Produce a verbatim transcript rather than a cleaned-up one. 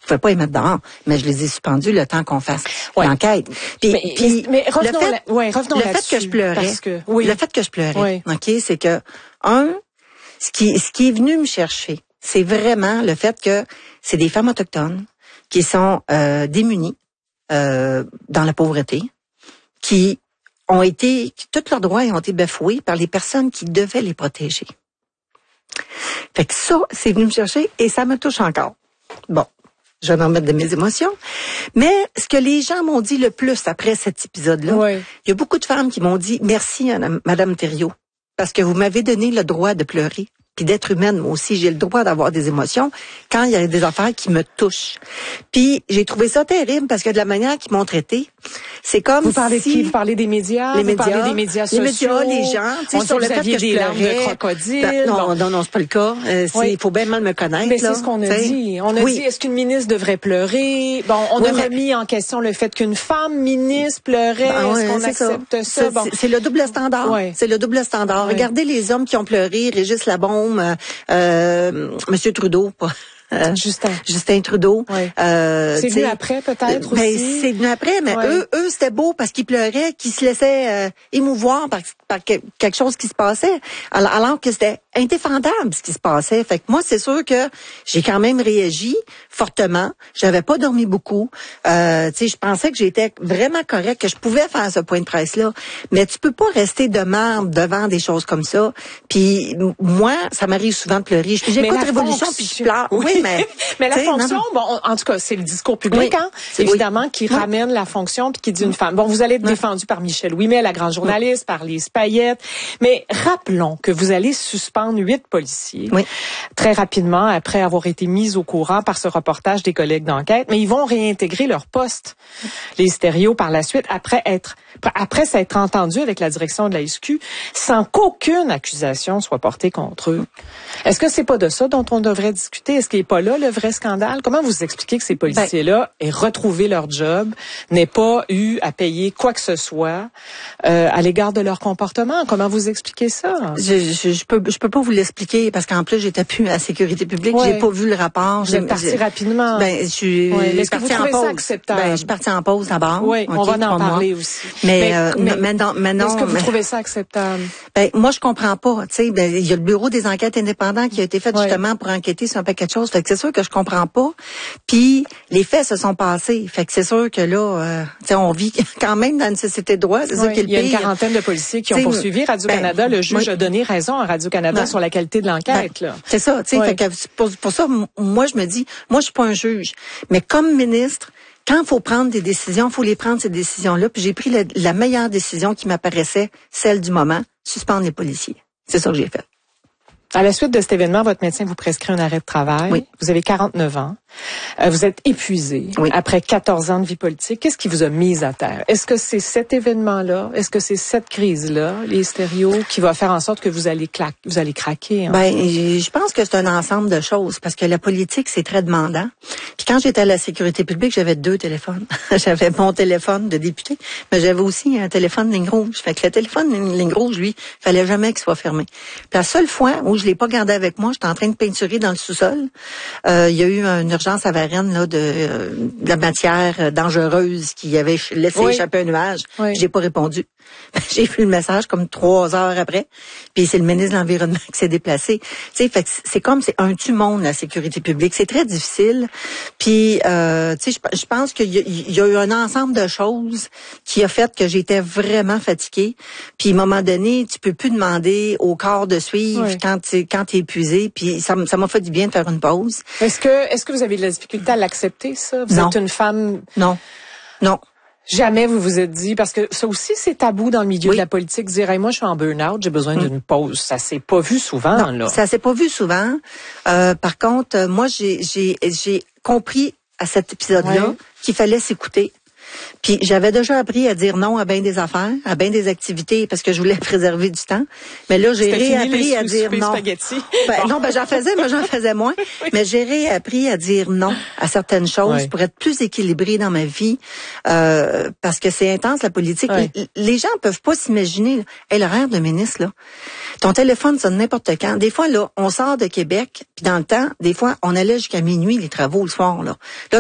pouvais pas les mettre dehors, mais je les ai suspendus le temps qu'on fasse ouais. l'enquête. Puis, mais, puis mais revenons, le fait, là, ouais, revenons le là-dessus. fait que je pleurais, parce que, oui. le fait que je pleurais, oui. ok, c'est que un, ce qui, ce qui est venu me chercher, c'est vraiment le fait que c'est des femmes autochtones qui sont euh, démunies euh, dans la pauvreté, qui ont été, qui, tous leurs droits ont été bafoués par les personnes qui devaient les protéger. Fait que ça, c'est venu me chercher et ça me touche encore. Bon, je vais en mettre de mes émotions. Mais ce que les gens m'ont dit le plus après cet épisode-là, oui. il y a beaucoup de femmes qui m'ont dit « Merci, Madame Thériault, parce que vous m'avez donné le droit de pleurer. » Puis d'être humaine, moi aussi, j'ai le droit d'avoir des émotions quand il y a des affaires qui me touchent. Puis j'ai trouvé ça terrible parce que de la manière qu'ils m'ont traité, c'est comme vous parlez si... de qui? Vous parlez des médias? Les vous médias, parlez des médias sociaux? Les médias, les gens. On sur dit le que vous fait aviez que je des larmes pleurais. de crocodile. Ben, non, bon. non, non, c'est pas le cas. Euh, oui. Il faut bien mal me connaître. Mais là, c'est ce qu'on a t'sais. dit. On a oui. dit, est-ce qu'une ministre devrait pleurer? Bon, on oui, a mais... remis en question le fait qu'une femme ministre pleurait. Ben, est-ce ouais, qu'on c'est accepte ça? ça? Bon. C'est, c'est le double standard. Ouais. C'est le double standard. Ouais. Regardez les hommes qui ont pleuré. Régis Labaume, euh, Monsieur Trudeau, pas... Euh, Justin. Justin Trudeau. Ouais. Euh, c'est venu après, peut-être, ben, aussi? C'est venu après, mais ouais. eux, eux c'était beau parce qu'ils pleuraient, qu'ils se laissaient euh, émouvoir par, par que, quelque chose qui se passait, alors, alors que c'était indéfendable ce qui se passait. Fait que moi, c'est sûr que j'ai quand même réagi fortement. J'avais pas dormi beaucoup. Euh, tu sais, je pensais que j'étais vraiment correct, que je pouvais faire ce point de presse-là. Mais tu peux pas rester de marbre devant des choses comme ça. Puis moi, ça m'arrive souvent de pleurer. J'écoute Révolution puis je pleure. Oui, oui mais mais la fonction, non, bon, en tout cas, c'est le discours public, oui, hein, évidemment, oui. qui oui. ramène la fonction puis qui dit une femme. Bon, vous allez être oui. défendu par Michel Ouimet, la grande journaliste, oui. par Lise Payette. Mais rappelons que vous allez suspendre huit policiers oui. très rapidement après avoir été mis au courant par ce reportage des collègues d'enquête. Mais ils vont réintégrer leur poste, les stéréos, par la suite, après être, après s'être entendus avec la direction de la S Q, sans qu'aucune accusation soit portée contre eux. Est-ce que c'est pas de ça dont on devrait discuter? Est-ce qu'il n'est pas là le vrai scandale? Comment vous expliquez que ces policiers-là ben, aient retrouvé leur job, n'aient pas eu à payer quoi que ce soit euh, à l'égard de leur comportement? Comment vous expliquez ça? Je, je, je peux, je peux pas vous l'expliquer parce qu'en plus j'étais plus à la sécurité publique, ouais. j'ai pas vu le rapport. Vous êtes parti rapidement. Ben, je suis ouais. Est-ce que vous trouvez ça acceptable? Ben, je suis partie en pause d'abord. Oui, okay, on va en parler aussi. Mais, mais, euh, mais, mais non, mais non. Est-ce que vous mais, trouvez ça acceptable? Ben, moi, je comprends pas. Tu sais, ben, il y a le bureau des enquêtes indépendants qui a été fait ouais. justement pour enquêter sur un paquet de choses. Fait que c'est sûr que je comprends pas. Puis les faits se sont passés. Fait que c'est sûr que là, euh, tu sais, on vit quand même dans une société de droit. C'est oui, ça qui est le pire. Il y a une pire. quarantaine de policiers qui ont poursuivi Radio-Canada. Ben, le juge oui. a donné raison à Radio-Canada ben, sur la qualité de l'enquête. Ben, c'est ça. Tu sais, oui. fait que pour, pour ça, moi, je me dis, moi, je suis pas un juge, mais comme ministre. Quand il faut prendre des décisions, il faut les prendre, ces décisions-là. Puis j'ai pris la, la meilleure décision qui m'apparaissait, celle du moment, suspendre les policiers. C'est ça que j'ai fait. À la suite de cet événement, votre médecin vous prescrit un arrêt de travail. Oui. Vous avez quarante-neuf ans. Euh, vous êtes épuisé oui. après quatorze ans de vie politique. Qu'est-ce qui vous a mis à terre? Est-ce que c'est cet événement-là? Est-ce que c'est cette crise-là, les stéréos, qui va faire en sorte que vous allez, cla- vous allez craquer? Hein? Ben, je pense que c'est un ensemble de choses parce que la politique, c'est très demandant. Puis quand j'étais à la sécurité publique, j'avais deux téléphones. J'avais mon téléphone de député, mais j'avais aussi un téléphone ligne rouge. Fait que le téléphone ligne rouge, lui, fallait jamais qu'il soit fermé. Puis la seule fois où je l'ai pas gardé avec moi, j'étais en train de peinturer dans le sous-sol. Euh, il y a eu une urgence à Varennes là, de, euh, de la matière dangereuse qui avait laissé oui. échapper un nuage. Oui. J'ai pas répondu. J'ai vu le message comme trois heures après. Puis c'est le ministre de l'Environnement qui s'est déplacé. Tu sais, fait que c'est comme c'est un tue-monde la sécurité publique. C'est très difficile. Puis euh, tu sais, je, je pense qu'il y a, il y a eu un ensemble de choses qui a fait que j'étais vraiment fatiguée. Puis à un moment donné, tu peux plus demander au corps de suivre oui. quand tu quand t'es épuisé. Puis ça ça m'a fait du bien de faire une pause. Est-ce que est-ce que vous avez de la difficulté à l'accepter ça? Vous non. êtes une femme. Non. Non. Jamais vous vous êtes dit, parce que ça aussi c'est tabou dans le milieu oui. de la politique, dire hey, moi je suis en burn-out, j'ai besoin mmh. d'une pause. Ça s'est pas vu souvent non, là. Ça s'est pas vu souvent. Euh, par contre, moi j'ai j'ai j'ai compris à cet épisode-là ouais. qu'il fallait s'écouter. Puis j'avais déjà appris à dire non à bien des affaires, à bien des activités parce que je voulais préserver du temps. Mais là, j'ai réappris à dire non. Ben, bon. Non, ben j'en faisais, mais j'en faisais moins. oui. Mais j'ai réappris à dire non à certaines choses ouais. pour être plus équilibrée dans ma vie euh, parce que c'est intense la politique. Ouais. Les, les gens peuvent pas s'imaginer. Hey, l'horaire de ministre là, ton téléphone sonne n'importe quand. Des fois là, on sort de Québec, puis dans le temps, des fois on allait jusqu'à minuit les travaux le soir là. Là,